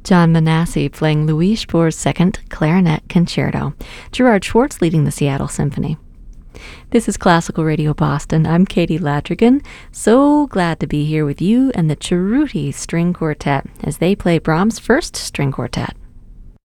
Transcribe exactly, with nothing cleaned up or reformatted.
John Manassi playing Louis Spohr's Second Clarinet Concerto. Gerard Schwartz leading the Seattle Symphony. This is Classical Radio Boston. I'm Katie Ladrigan. So glad to be here with you and the Cerruti String Quartet as they play Brahms' First String Quartet.